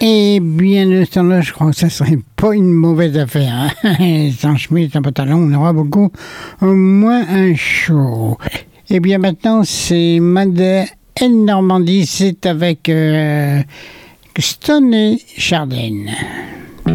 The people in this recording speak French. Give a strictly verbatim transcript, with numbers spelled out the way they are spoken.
Eh bien, de ce temps-là, je crois que ça serait pas une mauvaise affaire. Hein? Sans chemise, sans pantalon, on aura beaucoup moins un chaud. Eh bien, maintenant, c'est Made in Normandie. C'est avec euh, Stone et Chardin.